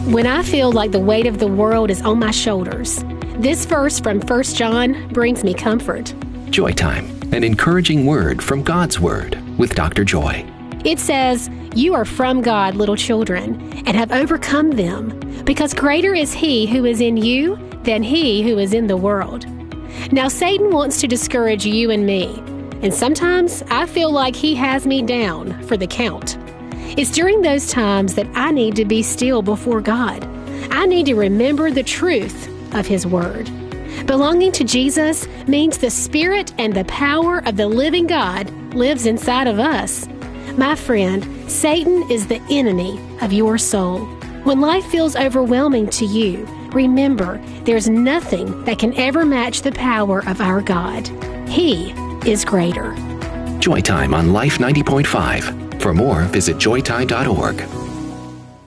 When I feel like the weight of the world is on my shoulders, this verse from 1 John brings me comfort. Joy Time, an encouraging word from God's Word with Dr. Joy. It says, "You are from God, little children, and have overcome them, because greater is He who is in you than he who is in the world." Now, Satan wants to discourage you and me, and sometimes I feel like he has me down for the count. It's during those times that I need to be still before God. I need to remember the truth of His Word. Belonging to Jesus means the Spirit and the power of the living God lives inside of us. My friend, Satan is the enemy of your soul. When life feels overwhelming to you, remember there's nothing that can ever match the power of our God. He is greater. Joy Time on Life 90.5. For more, visit joytime.org.